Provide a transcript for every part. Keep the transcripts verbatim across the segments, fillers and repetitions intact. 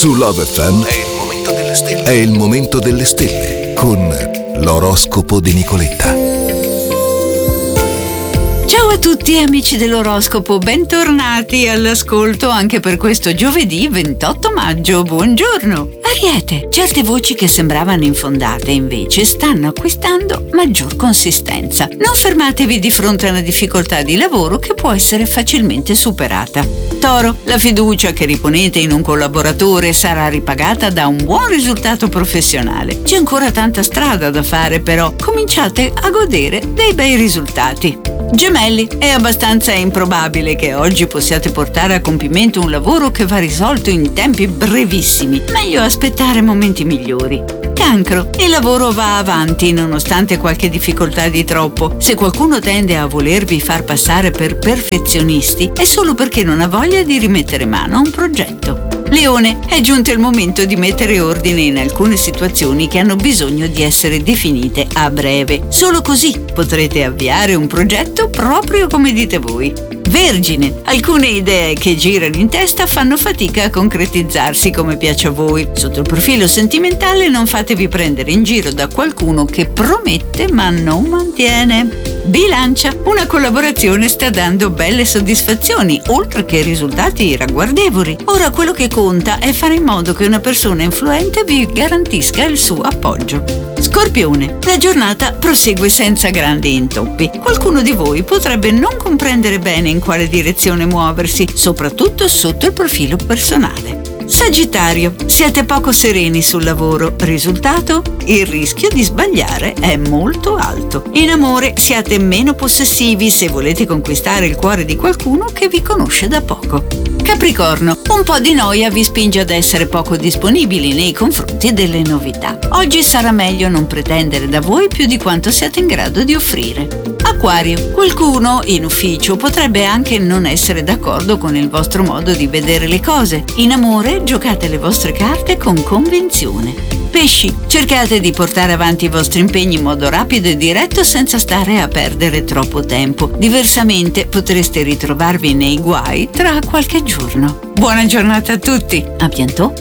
Su Love F M è il momento delle stelle. È il momento delle stelle con l'oroscopo di Nicoletta. Ciao a tutti amici dell'oroscopo, bentornati all'ascolto anche per questo giovedì ventotto maggio. Buongiorno! Ariete, certe voci che sembravano infondate invece stanno acquistando maggior consistenza. Non fermatevi di fronte a una difficoltà di lavoro che può essere facilmente superata. Toro, la fiducia che riponete in un collaboratore sarà ripagata da un buon risultato professionale. C'è ancora tanta strada da fare, però cominciate a godere dei bei risultati. Gemelli, è abbastanza improbabile che oggi possiate portare a compimento un lavoro che va risolto in tempi brevissimi. Meglio aspettare momenti migliori. Cancro, il lavoro va avanti nonostante qualche difficoltà di troppo. Se qualcuno tende a volervi far passare per perfezionisti, è solo perché non ha voglia di rimettere mano a un progetto. Leone, è giunto il momento di mettere ordine in alcune situazioni che hanno bisogno di essere definite a breve. Solo così potrete avviare un progetto proprio come dite voi. Vergine, alcune idee che girano in testa fanno fatica a concretizzarsi come piace a voi. Sotto il profilo sentimentale non fatevi prendere in giro da qualcuno che promette ma non mantiene. Bilancia, una collaborazione sta dando belle soddisfazioni, oltre che risultati ragguardevoli. Ora quello che conta è fare in modo che una persona influente vi garantisca il suo appoggio. Scorpione, la giornata prosegue senza grandi intoppi. Qualcuno di voi potrebbe non comprendere bene in quale direzione muoversi, soprattutto sotto il profilo personale. Sagittario, siete poco sereni sul lavoro. Risultato? Il rischio di sbagliare è molto alto. In amore siate meno possessivi se volete conquistare il cuore di qualcuno che vi conosce da poco. Capricorno, un po' di noia vi spinge ad essere poco disponibili nei confronti delle novità. Oggi sarà meglio non pretendere da voi più di quanto siate in grado di offrire. Acquario, qualcuno in ufficio potrebbe anche non essere d'accordo con il vostro modo di vedere le cose. In amore giocate le vostre carte con convinzione. Pesci, cercate di portare avanti i vostri impegni in modo rapido e diretto senza stare a perdere troppo tempo. Diversamente potreste ritrovarvi nei guai tra qualche giorno. Buona giornata a tutti, a bientôt.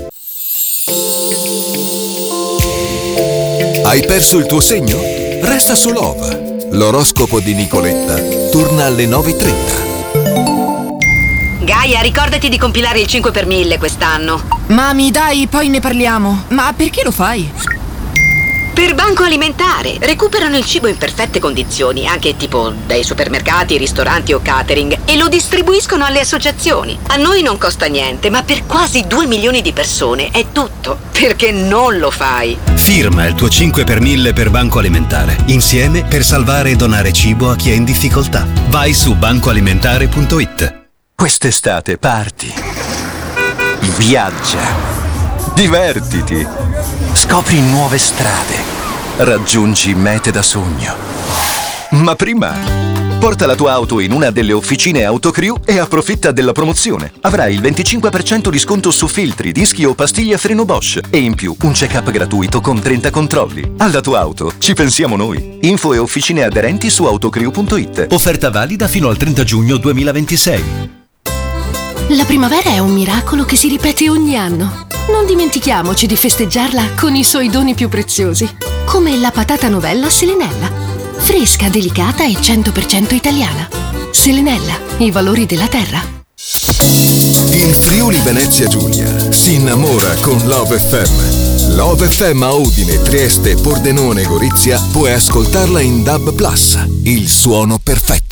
Hai perso il tuo segno? Resta su Love. L'oroscopo di Nicoletta torna alle nove e trenta. Gaia, ricordati di compilare il cinque per mille quest'anno. Mami, dai, poi ne parliamo. Ma perché lo fai? Per Banco Alimentare. Recuperano il cibo in perfette condizioni, anche tipo dai supermercati, ristoranti o catering, e lo distribuiscono alle associazioni. A noi non costa niente, ma per quasi due milioni di persone è tutto. Perché non lo fai? Firma il tuo cinque per mille per Banco Alimentare. Insieme per salvare e donare cibo a chi è in difficoltà. Vai su banco alimentare punto it. Quest'estate parti, viaggia, divertiti, scopri nuove strade, raggiungi mete da sogno. Ma prima, porta la tua auto in una delle officine Autocrew e approfitta della promozione. Avrai il venticinque per cento di sconto su filtri, dischi o pastiglie a freno Bosch e in più un check-up gratuito con trenta controlli. Alla tua auto ci pensiamo noi. Info e officine aderenti su autocrew punto it. Offerta valida fino al trenta giugno duemilaventisei. La primavera è un miracolo che si ripete ogni anno. Non dimentichiamoci di festeggiarla con i suoi doni più preziosi, come la patata novella Selenella. Fresca, delicata e cento per cento italiana. Selenella, i valori della terra. Il Friuli Venezia Giulia si innamora con Love F M. Love F M a Udine, Trieste, Pordenone e Gorizia puoi ascoltarla in D A B plus, il suono perfetto.